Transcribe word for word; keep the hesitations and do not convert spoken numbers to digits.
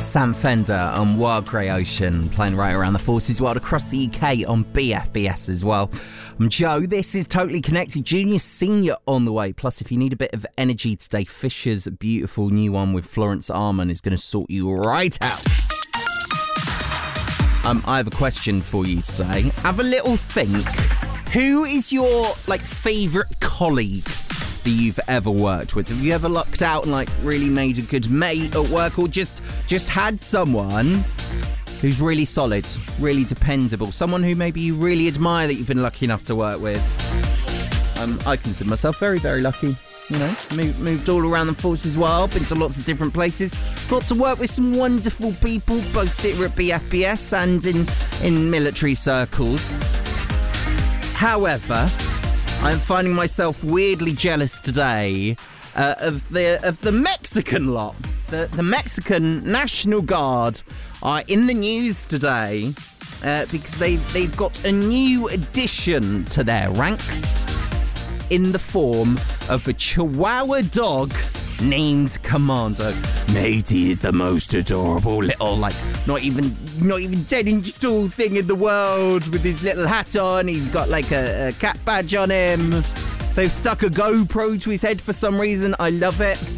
Sam Fender and Wild Grey Ocean playing right around the Forces world across the U K on B F B S as well. I'm Joe. This is Totally Connected. Junior Senior on the way. Plus, if you need a bit of energy today, Fisher's beautiful new one with Florence Arman is going to sort you right out. Um, I have a question for you today. Have a little think. Who is your, like, favourite colleague that you've ever worked with? Have you ever lucked out and, like, really made a good mate at work, or just just had someone who's really solid, really dependable, someone who maybe you really admire that you've been lucky enough to work with? Um, I consider myself very, very lucky. You know, moved, moved all around the Forces world, been to lots of different places, got to work with some wonderful people, both here at B F B S and in, in military circles. However, I'm finding myself weirdly jealous today uh, of the of the Mexican lot. The, the Mexican National Guard are in the news today uh, because they, they've got a new addition to their ranks in the form of a Chihuahua dog named Commando. Mate, he is the most adorable little, like, not even not even ten inch tall thing in the world, with his little hat on. He's got like a, a cat badge on him. They've stuck a GoPro to his head for some reason. I love it.